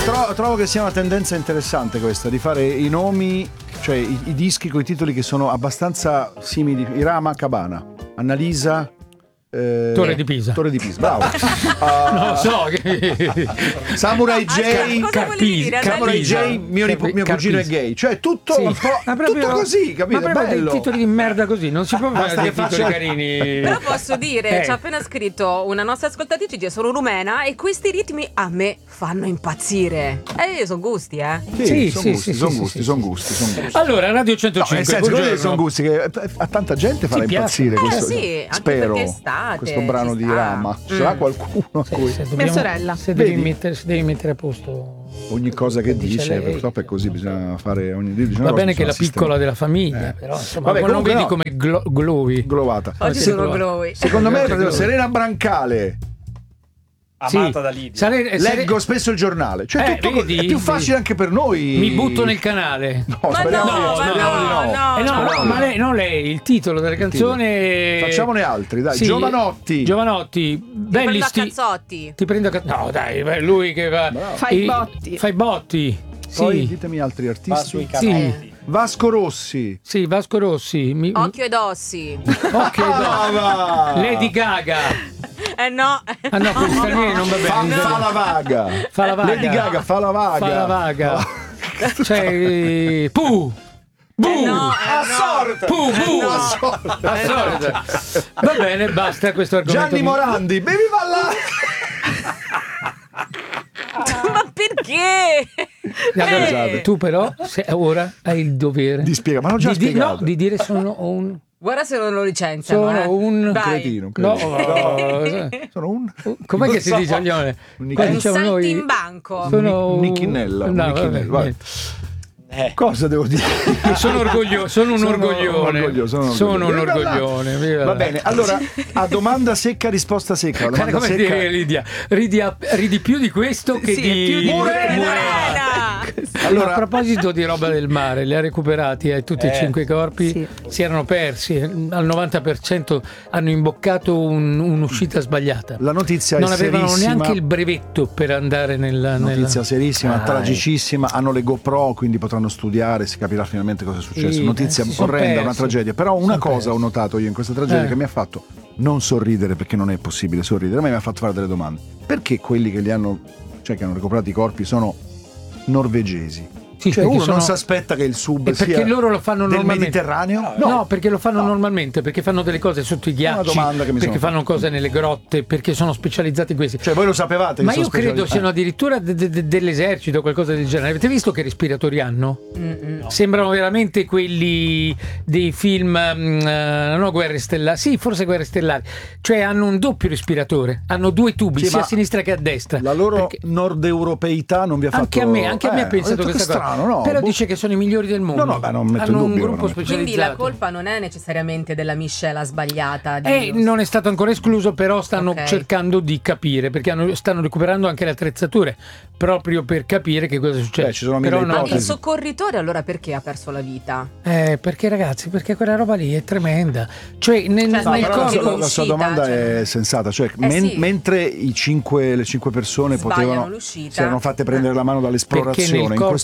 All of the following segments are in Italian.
trovo che sia una tendenza interessante questa, di fare i nomi, cioè i dischi con i titoli che sono abbastanza simili. Irama, Cabana, Annalisa, Torre di Pisa. Bravo. Non so. Samurai J. Samurai J, mio cugino è gay. Cioè tutto un po', tutto così, capito? Ma proprio bello. dei titoli di merda così, non si può fare dei titoli carini. Però posso dire, ci ha appena scritto una nostra ascoltatrice, dice sono rumena e questi ritmi a me fanno impazzire. Sono gusti, Sono gusti. Allora, Radio 105. Nel senso, sono gusti che a tanta gente farà impazzire questo. Sì, anche spero. perché estate, questo brano di Rama. C'era qualcuno a cui mia sorella. Se devi mettere a posto ogni cosa che dice, purtroppo è così, bisogna fare va bene che è la piccola della famiglia, però insomma, vabbè, non vedi come glovata. Oggi sono glowy. Secondo me Serena Brancale amata da Lidia. Leggo spesso il giornale, cioè tutto vedi, è più facile anche per noi. Mi butto nel canale. Speriamo di no. Ma lei il titolo della canzone. Facciamone altri, dai. Sì, Giovanotti, belli Cazzotti. Ti prendo a no, dai, lui che va. Fai botti. Poi sì. ditemi altri Va artisti. sui canali. Vasco Rossi. Sì, Vasco Rossi. Occhio ed ossi. Lady Gaga. No. Ah no, per stranieri non va bene. Fa la vaga. Lady Gaga fa la vaga. Cioè Puh. A sorte. Va bene, basta questo argomento. Gianni Morandi, bevi Ma perché? Allora, tu però ora hai il dovere di spiegare, ma l'ho già spiegato. di dire sono un guarda se non lo licenziano. Sono un cretino. No, sono un com'è che si dice Aglione? Un saltimbanco. Sono un Nicchinella. Vai. Cosa devo dire? Sono un orgoglione. Sono un orgoglione. Va bene, allora a domanda secca, risposta secca. Come dire, Lidia? Ridi più di questo che di Murena. Allora, a proposito di roba del mare, li ha recuperati tutti e 5 corpi, si erano persi, al 90% hanno imboccato un'uscita sbagliata. La notizia non è avevano serissima. neanche il brevetto per andare nella notizia serissima, tragicissima. Hanno le GoPro, quindi potranno studiare, si capirà finalmente cosa è successo. Notizia orrenda, una tragedia. Però una cosa ho notato io in questa tragedia che mi ha fatto non sorridere, perché non è possibile sorridere, ma mi ha fatto fare delle domande. Perché quelli che che hanno recuperato i corpi sono norvegesi? Sì, cioè uno non si aspetta che il sub sia perché loro lo fanno del normalmente. Mediterraneo? No, perché lo fanno normalmente, perché fanno delle cose sotto i ghiacci, perché fanno cose nelle grotte, perché sono specializzati in questi. Cioè voi lo sapevate? Ma io credo siano addirittura dell'esercito o qualcosa del genere. Avete visto che respiratori hanno? No. Sembrano veramente quelli dei film no, Guerre Stellari. Sì, forse Guerre Stellari. Cioè hanno un doppio respiratore, hanno 2 tubi, sia a sinistra che a destra. La loro nord-europeità non vi ha fatto... Anche a me ha pensato questa cosa. No, però dice che sono i migliori del mondo. No, non metto hanno in dubbio, un gruppo specializzato. Quindi la colpa non è necessariamente della miscela sbagliata. Non è stato ancora escluso, però stanno cercando di capire, perché stanno recuperando anche le attrezzature proprio per capire che cosa è successo. Ci sono ma il soccorritore allora perché ha perso la vita? Perché ragazzi, perché quella roba lì è tremenda. Cioè nel corpo... La sua domanda è sensata, cioè mentre le 5 persone si erano fatte prendere la mano dall'esplorazione,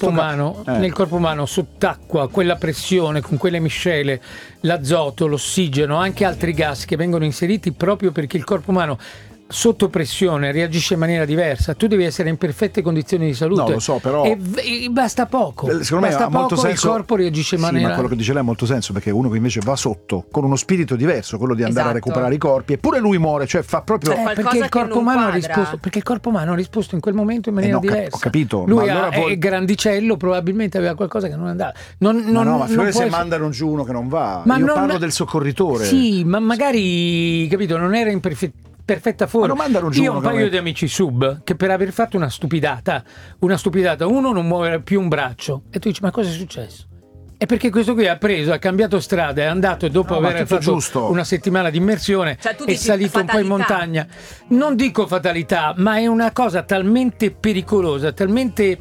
nel corpo umano sott'acqua, quella pressione con quelle miscele, l'azoto, l'ossigeno, anche altri gas che vengono inseriti proprio perché il corpo umano sotto pressione reagisce in maniera diversa. Tu devi essere in perfette condizioni di salute. No, lo so, però e basta poco. Secondo me ha molto senso. Il corpo reagisce in maniera. Ma quello che dice lei ha molto senso, perché uno che invece va sotto con uno spirito diverso, quello di andare a recuperare i corpi, eppure lui muore, cioè fa proprio perché il corpo umano ha risposto in quel momento in maniera diversa. Ho capito. Lui è grandicello, probabilmente aveva qualcosa che non andava. Ma figurati se mandano giù uno che non va. Io parlo del soccorritore. Sì, ma magari, capito, non era in perfetta forma. Io ho un paio di amici sub che per aver fatto una stupidata, uno non muove più un braccio, e tu dici ma cosa è successo? È perché questo qui ha cambiato strada, è andato dopo aver fatto una settimana di immersione, cioè, è salito un po' in montagna. Non dico fatalità, ma è una cosa talmente pericolosa, talmente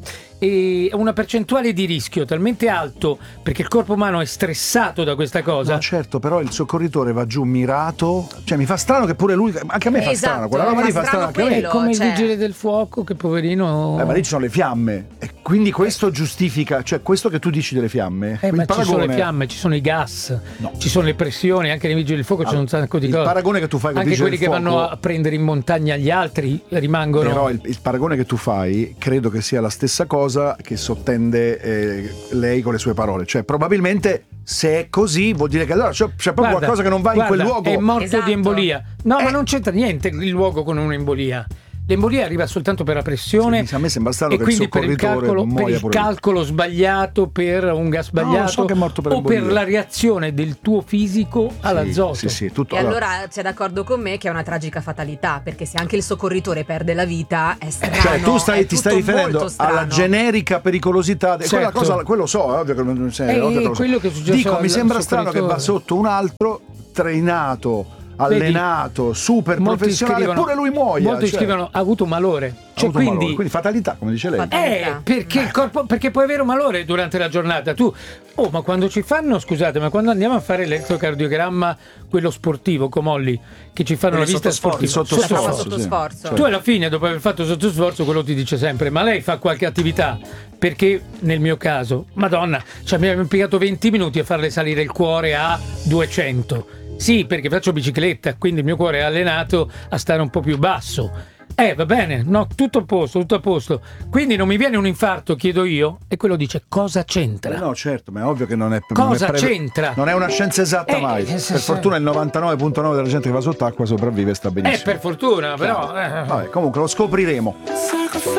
una percentuale di rischio talmente alto, perché il corpo umano è stressato da questa cosa. No, certo, però il soccorritore va giù mirato, cioè mi fa strano che pure lui, anche a me fa strano, quella roba lì fa strano anche a me. È come il vigile del fuoco che poverino. Ma lì ci sono le fiamme, e quindi questo giustifica, cioè questo che tu dici delle fiamme. Ma ci sono le fiamme, ci sono i gas, ci sono le pressioni, anche nei vigili del fuoco ci sono un sacco di cose. Il paragone che tu fai con anche quelli che vanno a prendere in montagna gli altri rimangono. Però il paragone che tu fai credo che sia la stessa cosa che sottende lei con le sue parole, cioè probabilmente se è così vuol dire che allora c'è proprio qualcosa che non va in quel luogo. È morto di embolia. No, ma non c'entra niente il luogo con un'embolia. L'embolia arriva soltanto per la pressione, a me sembra strano e che quindi il soccorritore per il calcolo sbagliato, per un gas sbagliato, che è morto per per la reazione del tuo fisico all'azoto. Sì, tutto. E allora sei d'accordo con me che è una tragica fatalità, perché se anche il soccorritore perde la vita è strano. Cioè tu ti stai riferendo alla generica pericolosità, quella cosa, quello so, è ovvio che non sei. Quello che è successo. Dico, mi sembra strano che va sotto un altro trainato, allenato, super professionale, pure lui muoia. Molti scrivono ha avuto un malore. Quindi fatalità, come dice lei. Perché il corpo, perché puoi avere un malore durante la giornata. Ma quando ci fanno, scusate, ma quando andiamo a fare l'elettrocardiogramma, quello sportivo, Comolli, che ci fanno la vista sportiva, sotto sforzo. Certo. Tu alla fine, dopo aver fatto sotto sforzo, quello ti dice sempre: ma lei fa qualche attività? Perché nel mio caso, Madonna, mi ha impiegato 20 minuti a farle salire il cuore a 200. Sì, perché faccio bicicletta, quindi il mio cuore è allenato a stare un po' più basso. Va bene, no, tutto a posto. Quindi non mi viene un infarto, chiedo io, e quello dice: cosa c'entra? No, certo, ma è ovvio che non è. Cosa c'entra? Non è una scienza esatta mai. Per fortuna il 99,9% della gente che va sott'acqua sopravvive e sta benissimo. Per fortuna, però. Vabbè, comunque lo scopriremo.